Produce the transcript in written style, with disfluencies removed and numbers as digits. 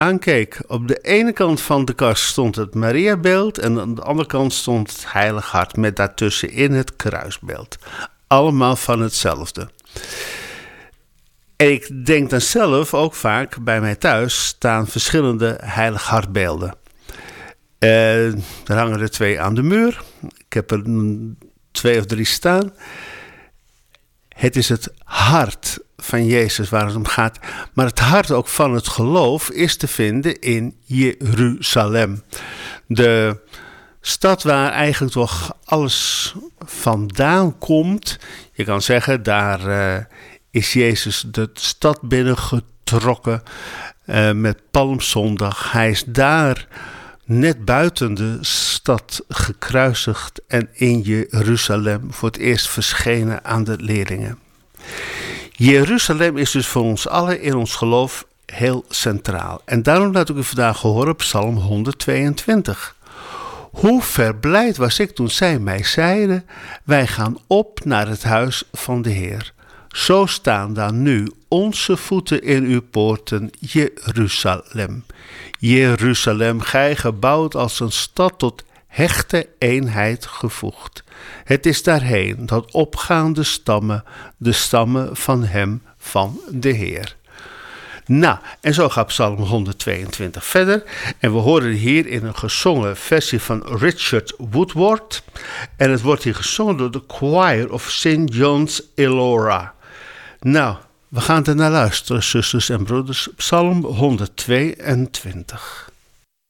aankeek. Op de ene kant van de kast stond het Mariabeeld en aan de andere kant stond het Heilig Hart met daartussenin het kruisbeeld. Allemaal van hetzelfde. En ik denk dan zelf ook vaak, bij mij thuis staan verschillende Heilig Hartbeelden. Er hangen er 2 aan de muur. Ik heb er 2 of 3 staan. Het is het hart van Jezus waar het om gaat. Maar het hart ook van het geloof is te vinden in Jeruzalem. De stad waar eigenlijk toch alles vandaan komt. Je kan zeggen, daar is Jezus de stad binnengetrokken met Palmzondag. Hij is daar net buiten de stad gekruisigd en in Jeruzalem voor het eerst verschenen aan de leerlingen. Jeruzalem is dus voor ons allen in ons geloof heel centraal. En daarom laat ik u vandaag horen Psalm 122. Hoe verblijd was ik toen zij mij zeiden, wij gaan op naar het huis van de Heer. Zo staan dan nu onze voeten in uw poorten, Jeruzalem. Jeruzalem, gij gebouwd als een stad tot hechte eenheid gevoegd. Het is daarheen dat opgaan de stammen van hem, van de Heer. Nou, en zo gaat Psalm 122 verder. En we horen hier in een gezongen versie van Richard Woodward. En het wordt hier gezongen door de Choir of St. John's Elora. Nou, we gaan er naar luisteren, zusters en broeders. Psalm 122.